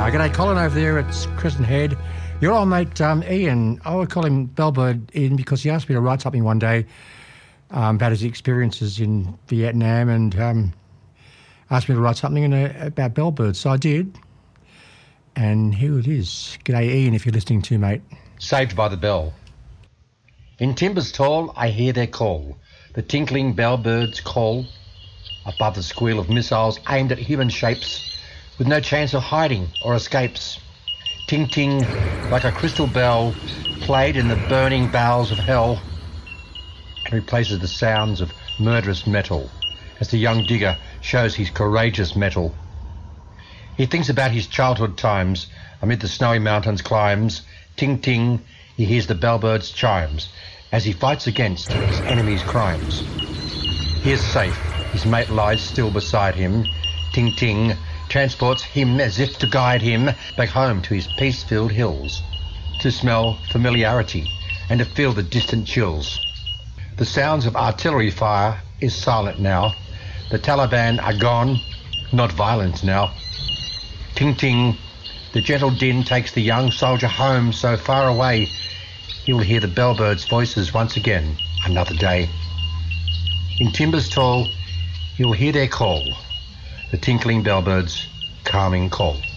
G'day, Colin over there at Crescent Head. Your old mate Ian, I would call him Bellbird Ian because he asked me to write something one day about his experiences in Vietnam and asked me to write something about bellbirds, so I did. And here it is. G'day, Ian, if you're listening to, mate. Saved by the Bell. In timbers tall I hear their call, the tinkling bellbirds call, above the squeal of missiles aimed at human shapes, with no chance of hiding or escapes. Ting-ting, like a crystal bell, played in the burning bowels of hell, and replaces the sounds of murderous metal, as the young digger shows his courageous mettle. He thinks about his childhood times, amid the snowy mountains climbs. Ting-ting, he hears the bellbird's chimes, as he fights against his enemy's crimes. He is safe, his mate lies still beside him. Ting-ting transports him as if to guide him back home to his peace-filled hills, to smell familiarity and to feel the distant chills. The sounds of artillery fire is silent now. The Taliban are gone, not violent now. Ting-ting, the gentle din takes the young soldier home so far away. He will hear the bellbirds' voices once again another day. In timbers tall, he will hear their call, the tinkling bellbirds' calming call.